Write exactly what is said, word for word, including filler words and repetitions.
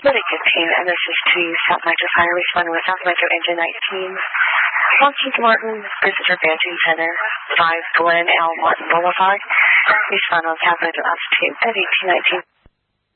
Lytic fifteen, and this is to South Metro Fire. Responding with South Metro Engine nineteen. Lockheed Martin, Visitor Banting Center, five Glen L. Martin Boulevard. Respond on South Metro Altitude at eighteen nineteen.